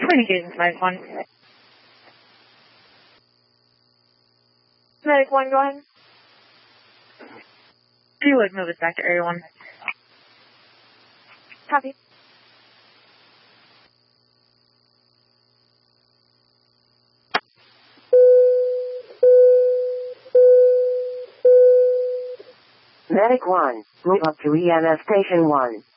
Communications, Medic 1. Medic 1, go ahead. If you would, move us back to Area 1. Copy. Medic 1, move up to EMS Station 1.